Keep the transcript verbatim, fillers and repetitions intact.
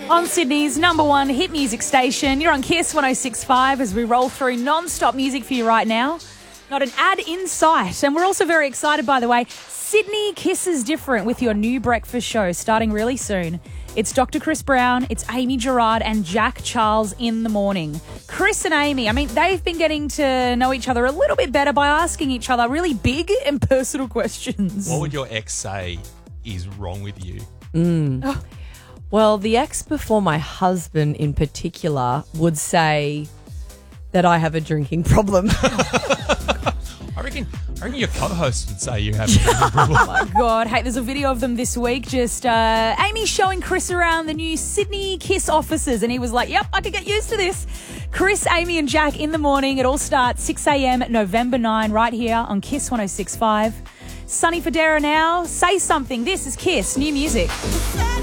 On Sydney's number one hit music station, you're on Kiss one oh six point five as we roll through non-stop music for you right now. Not an ad in sight. And we're also very excited, by the way, Sydney Kisses Different with your new breakfast show starting really soon. It's Doctor Chris Brown, it's Amy Gerard and Jack Charles in the morning. Chris and Amy, I mean, they've been getting to know each other a little bit better by asking each other really big and personal questions. What would your ex say is wrong with you? Mm. Oh. Well, the ex before my husband in particular would say that I have a drinking problem. I reckon I reckon your co-host would say you have a drinking problem. Oh my God. Hey, there's a video of them this week. Just uh, Amy showing Chris around the new Sydney Kiss offices. And he was like, yep, I could get used to this. Chris, Amy and Jack in the morning. It all starts six a.m. November ninth right here on Kiss one oh six point five. Sunny Federa now. Say something. This is Kiss. New music.